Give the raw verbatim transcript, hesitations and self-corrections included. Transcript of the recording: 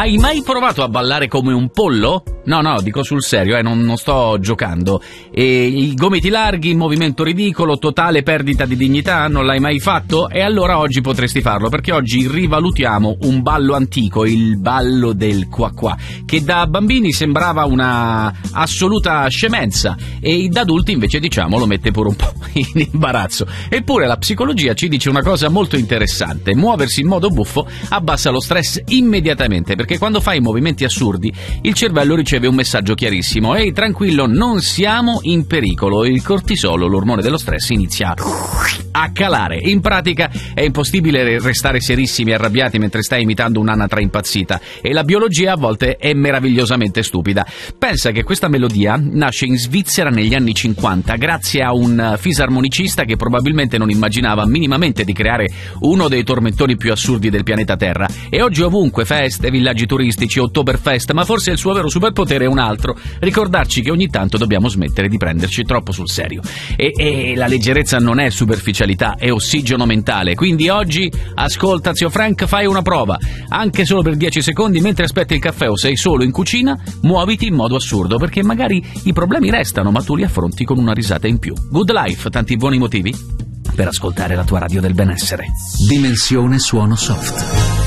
Hai mai provato a ballare come un pollo? No, no, dico sul serio, eh, non, non sto giocando. E i gomiti larghi, movimento ridicolo, totale perdita di dignità, non l'hai mai fatto? E allora oggi potresti farlo, perché oggi rivalutiamo un ballo antico, il ballo del qua qua, che da bambini sembrava una assoluta scemenza e da adulti invece, diciamo, lo mette pure un po' in imbarazzo. Eppure la psicologia ci dice una cosa molto interessante: muoversi in modo buffo abbassa lo stress immediatamente, perché quando fai movimenti assurdi il cervello riceve un messaggio chiarissimo: ehi, tranquillo, non siamo in pericolo. Il cortisolo, l'ormone dello stress, inizia a calare. In pratica è impossibile restare serissimi e arrabbiati mentre stai imitando un'anatra impazzita, e la biologia a volte è meravigliosamente stupida. Pensa che questa melodia nasce in Svizzera negli anni cinquanta grazie a un fisarmonicista che probabilmente non immaginava minimamente di creare uno dei tormentoni più assurdi del pianeta Terra, e oggi ovunque feste, villaggi turistici, Oktoberfest, ma forse il suo vero superpotere è un altro: ricordarci che ogni tanto dobbiamo smettere di prenderci troppo sul serio. E, e la leggerezza non è superficialità, è ossigeno mentale. Quindi oggi, ascolta zio Frank, fai una prova, anche solo per dieci secondi mentre aspetti il caffè o sei solo in cucina, muoviti in modo assurdo, perché magari i problemi restano ma tu li affronti con una risata in più. Good life, tanti buoni motivi per ascoltare la tua radio del benessere. Dimensione suono soft.